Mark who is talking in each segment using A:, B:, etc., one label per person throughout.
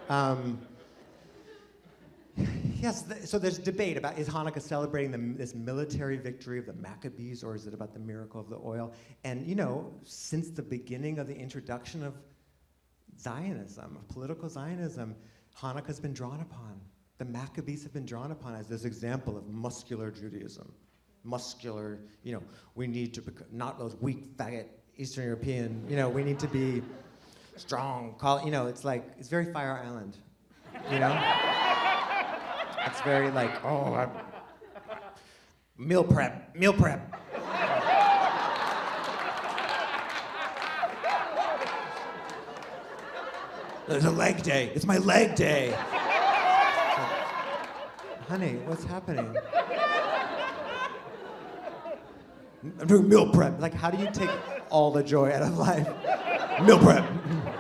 A: Um, yes, so there's debate about, is Hanukkah celebrating this military victory of the Maccabees, or is it about the miracle of the oil? And since the beginning of the introduction of Zionism, of political Zionism, Hanukkah's been drawn upon. The Maccabees have been drawn upon as this example of muscular Judaism. Muscular, we need to not those weak, faggot Eastern European, we need to be strong. It's very Fire Island, It's very meal prep. There's a leg day. It's my leg day. Honey, what's happening? I'm doing meal prep. How do you take all the joy out of life? Meal prep.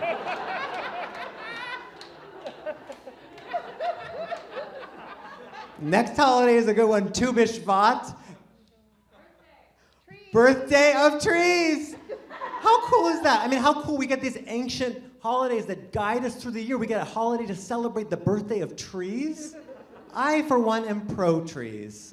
A: Next holiday is a good one. Tu B'Shvat. Birthday of trees. How cool is that? How cool we get these ancient holidays that guide us through the year. We get a holiday to celebrate the birthday of trees. I, for one, am pro trees.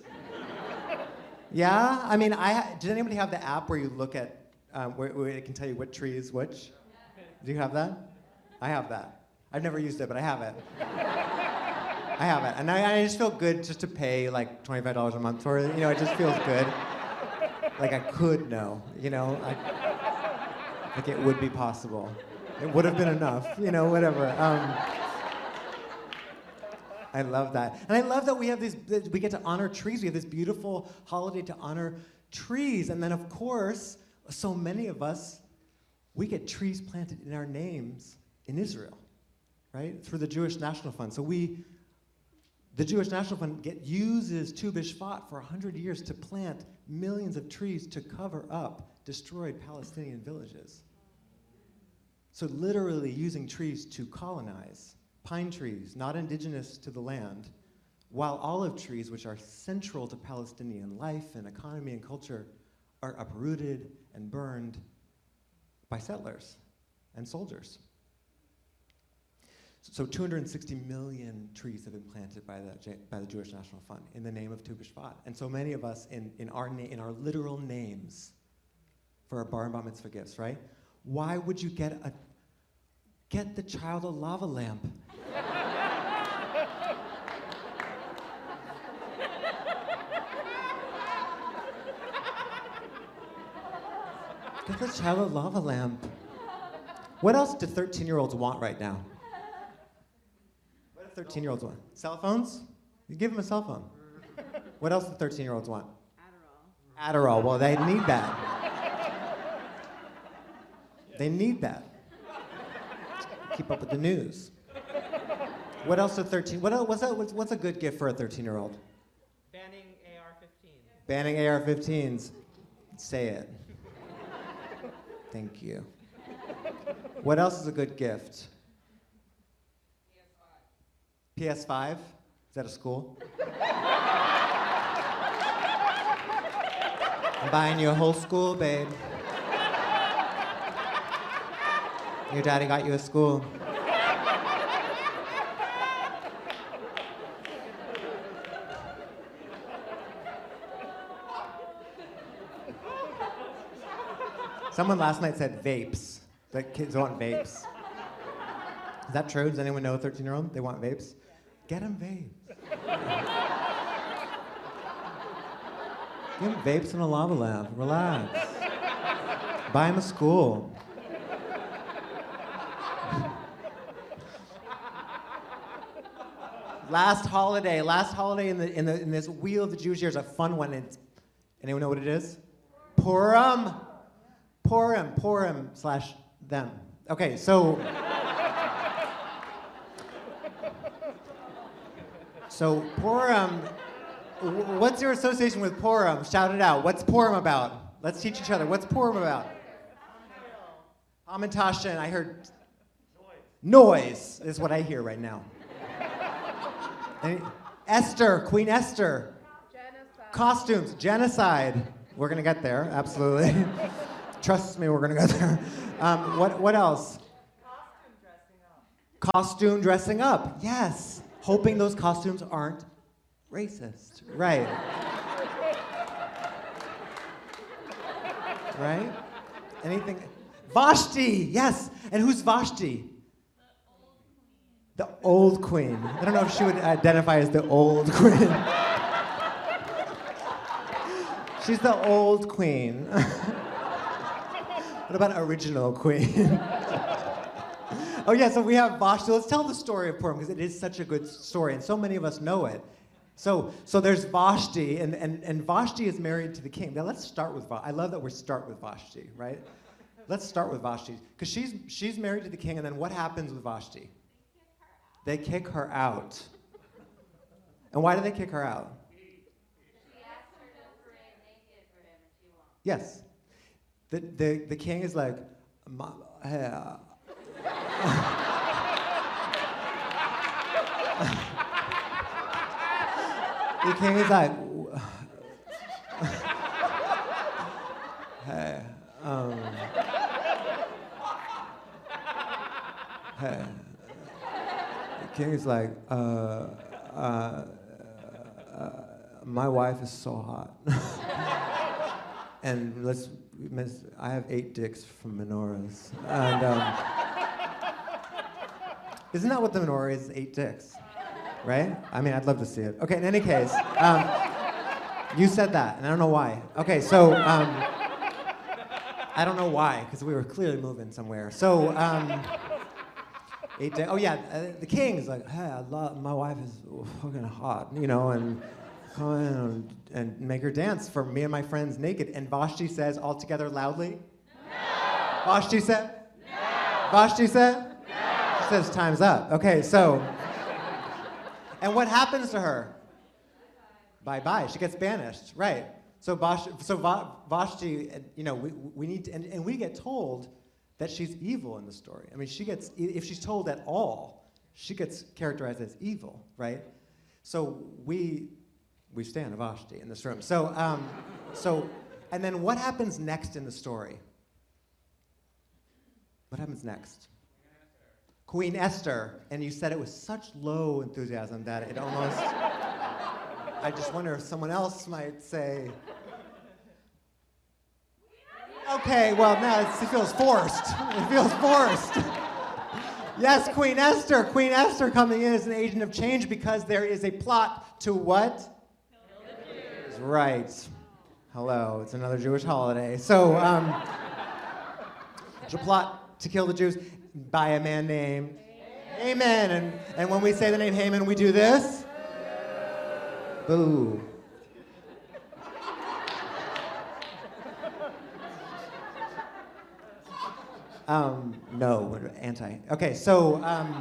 A: Yeah? Does anybody have the app where you look at, where it can tell you what tree is which? Do you have that? I have that. I've never used it, but I have it. I have it. And I just feel good just to pay $25 a month for it. It just feels good. I could know, it would be possible. It would have been enough, whatever. I love that. And I love that we get to honor trees. We have this beautiful holiday to honor trees. And then, of course, so many of us, we get trees planted in our names in Israel, right? Through the Jewish National Fund. So the Jewish National Fund uses Tu B'Shvat for 100 years to plant millions of trees to cover up destroyed Palestinian villages. So literally using trees to colonize. Pine trees, not indigenous to the land, while olive trees, which are central to Palestinian life and economy and culture, are uprooted and burned by settlers and soldiers. So 260 million trees have been planted by the Jewish National Fund in the name of Tu B'Shvat. And so many of us in our literal names for our bar and bat mitzvah gifts, right? Why would you get the child a lava lamp? Get the child a lava lamp. What else do 13-year-olds want right now? What do 13-year-olds want? Cell phones? You give them a cell phone. What else do 13-year-olds want? Adderall. Well, they need that. They need that. Keep up with the news. What else do what's a good gift for a 13-year-old?
B: Banning AR-15s.
A: Banning AR-15s. Say it. Thank you. What else is a good gift? PS5. PS5? Is that a school? I'm buying you a whole school, babe. Your daddy got you a school. Someone last night said vapes. That kids want vapes. Is that true? Does anyone know a 13-year-old? They want vapes? Get them vapes. Give them vapes and a lava lamp. Relax. Buy them a school. Last holiday in this wheel of the Jewish year is a fun one. Anyone know what it is? Purim. Purim/them. Okay, so Purim, what's your association with Purim? Shout it out. What's Purim about? Let's teach each other. What's Purim about? Hamantash, and I heard noise is what I hear right now. Esther, Queen Esther.
C: Genocide.
A: Costumes, genocide. We're gonna get there, absolutely. Trust me, we're gonna get there. What else? Costume dressing up. Yes. Hoping those costumes aren't racist. Right. Right? Anything? Vashti. Yes. And who's Vashti? The old queen. I don't know if she would identify as the old queen. She's the old queen. What about original queen? Oh yeah, so we have Vashti. Let's tell the story of Purim because it is such a good story, and so many of us know it. So there's Vashti, and Vashti is married to the king. Now let's start with Vashti. I love that we start with Vashti, right? Let's start with Vashti because she's married to the king, and then what happens with Vashti? They kick her out. And why do they kick her out?
C: She asked her to parade naked for him, and she won't.
A: Yes. The king is like, hey, the king is like, hey, hey. The king is like, my wife is so hot. And I have 8 dicks from menorahs. And isn't that what the menorah is? 8 dicks, right? I mean, I'd love to see it. Okay, in any case, you said that, and I don't know why. Okay, so I don't know why, because we were clearly moving somewhere. So 8 dicks. Oh yeah, the king is like, hey, my wife is fucking hot, you know, and come in and make her dance for me and my friends naked. And Vashti says all together loudly, no. Vashti said, no. Vashti said, no. She says time's up. Okay, so, and what happens to her? Bye-bye. She gets banished, right? So Vashti, you know, we need to, and we get told that she's evil in the story. I mean, if she's told at all, she gets characterized as evil, right? So we stand Vashti in this room. So, and then what happens next in the story? What happens next? Queen Esther. And you said it was such low enthusiasm that it almost, I just wonder if someone else might say, okay, well, now it feels forced. It feels forced. Yes, Queen Esther. Queen Esther coming in as an agent of change because there is a plot to what? Right. Hello, it's another Jewish holiday. So, there's a plot to kill the Jews by a man named Haman. And when we say the name Haman, we do this. Boo. No, we're anti. Okay, so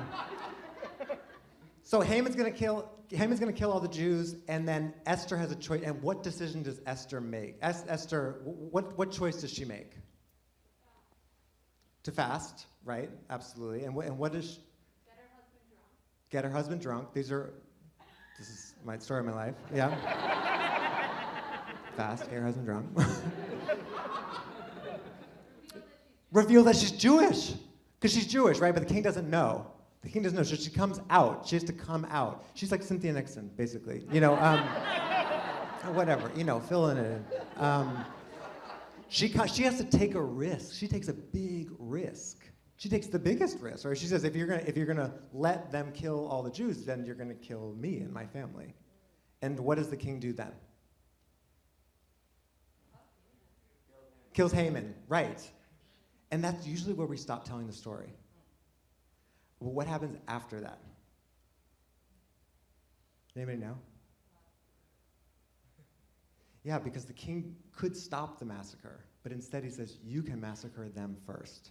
A: Haman's gonna kill all the Jews, and then Esther has a choice. And what decision does Esther make? Esther, what choice does she make? To fast, right? Absolutely. And what does?
C: Get her husband drunk.
A: Get her husband drunk. This is my story of my life. Yeah. Fast, get her husband drunk. Reveal that she's Jewish, because she's Jewish, right? But the king doesn't know. The king doesn't know, so she comes out. She has to come out. She's like Cynthia Nixon, basically. You know, whatever. You know, fill in it. She has to take a risk. She takes a big risk. She takes the biggest risk, right? She says, if you're gonna let them kill all the Jews, then you're gonna kill me and my family. And what does the king do then? Kills Haman, right? And that's usually where we stop telling the story. Well, what happens after that? Anybody know? Yeah, because the king could stop the massacre, but instead he says, you can massacre them first.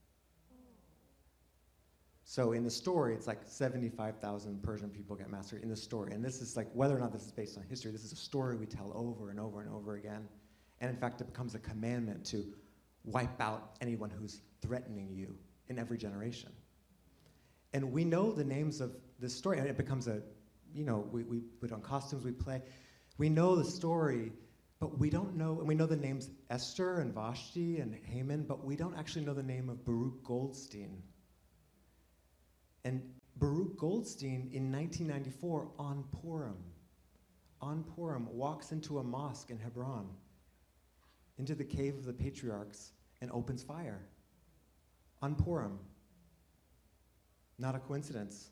A: So in the story, it's like 75,000 Persian people get massacred in the story. And this is like, whether or not this is based on history, this is a story we tell over and over and over again. And in fact, it becomes a commandment to wipe out anyone who's threatening you in every generation. And we know the names of this story, and it becomes a, you know, we put on costumes, we play. We know the story, but we don't know, and we know the names Esther and Vashti and Haman, but we don't actually know the name of Baruch Goldstein. And Baruch Goldstein in 1994 on Purim, walks into a mosque in Hebron, into the cave of the patriarchs, and opens fire. On Purim. Not a coincidence.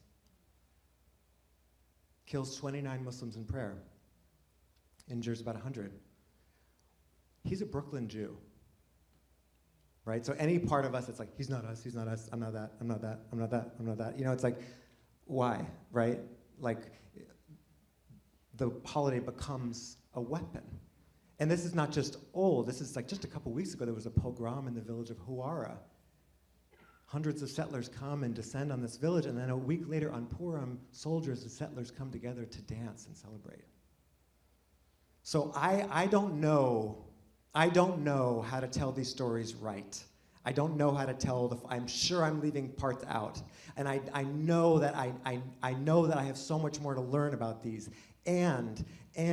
A: Kills 29 Muslims in prayer. Injures about 100. He's a Brooklyn Jew. Right? So any part of us, it's like, he's not us, I'm not that, I'm not that, I'm not that, I'm not that. You know, it's like, why? Right? Like, the holiday becomes a weapon. And this is not just old. This is like just a couple weeks ago, there was a pogrom in the village of Huara. Hundreds of settlers come and descend on this village, and then a week later on Purim, soldiers and settlers come together to dance and celebrate. So I don't know how to tell these stories right. I don't know how to tell I'm sure I'm leaving parts out. And I know that I know that I have so much more to learn about these. And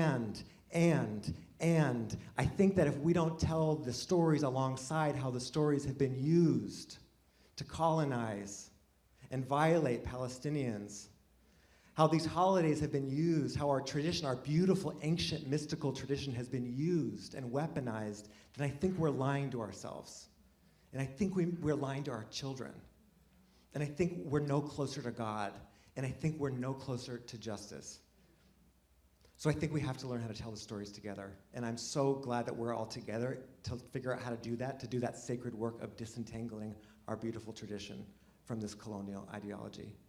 A: I think that if we don't tell the stories alongside how the stories have been used to colonize and violate Palestinians, how these holidays have been used, how our tradition, our beautiful, ancient, mystical tradition has been used and weaponized, then I think we're lying to ourselves. And I think we're lying to our children. And I think we're no closer to God. And I think we're no closer to justice. So I think we have to learn how to tell the stories together. And I'm so glad that we're all together to figure out how to do that sacred work of disentangling our beautiful tradition from this colonial ideology.